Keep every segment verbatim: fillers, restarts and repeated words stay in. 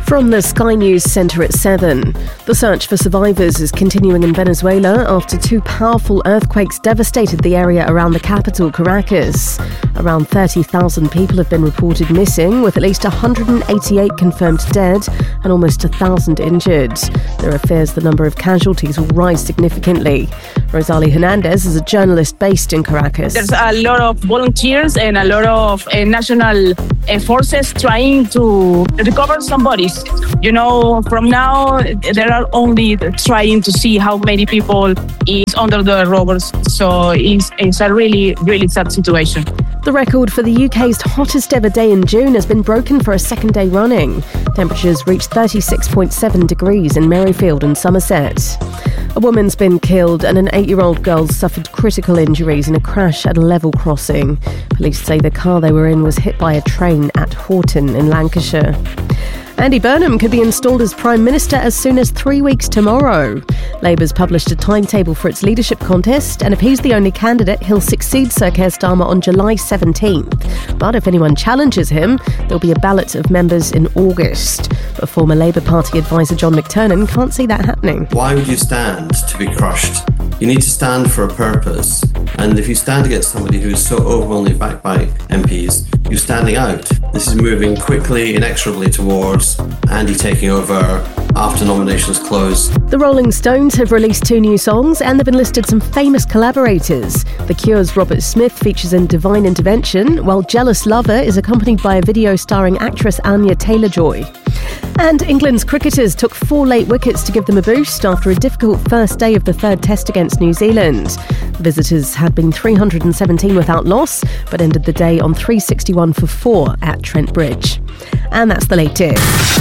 From the Sky News Centre at seven. The search for survivors is continuing in Venezuela after two powerful earthquakes devastated the area around the capital, Caracas. Around thirty thousand people have been reported missing, with at least one hundred eighty-eight confirmed dead and almost one thousand injured. There are fears the number of casualties will rise significantly. Rosalie Hernandez is a journalist based in Caracas. There's a lot of volunteers and a lot of uh, national uh, forces trying to recover some bodies. You know, from now, there are only trying to see how many people is under the rubbles. So it's, it's a really, really sad situation. The record for the U K's hottest ever day in June has been broken for a second day running. Temperatures reached thirty-six point seven degrees in Merrifield and Somerset. A woman's been killed and an eight-year-old girl suffered critical injuries in a crash at a level crossing. Police say the car they were in was hit by a train at Horton in Lancashire. Andy Burnham could be installed as Prime Minister as soon as three weeks tomorrow. Labour's published a timetable for its leadership contest, and if he's the only candidate, he'll succeed Sir Keir Starmer on July seventeenth. But if anyone challenges him, there'll be a ballot of members in August. But former Labour Party advisor John McTernan can't see that happening. Why would you stand to be crushed? You need to stand for a purpose. And if you stand against somebody who is so overwhelmingly backed by M Ps, you're standing out. This is moving quickly, inexorably towards Andy taking over after nominations close. The Rolling Stones have released two new songs and they've enlisted some famous collaborators. The Cure's Robert Smith features in Divine Intervention, while Jealous Lover is accompanied by a video starring actress Anya Taylor-Joy. And England's cricketers took four late wickets to give them a boost after a difficult first day of the third test against New Zealand. Visitors had been three hundred seventeen without loss, but ended the day on three sixty-one for four at Trent Bridge. And that's the latest.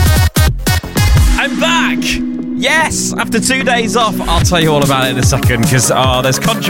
I'm back! Yes! After two days off, I'll tell you all about it in a second, because oh, there's controversy.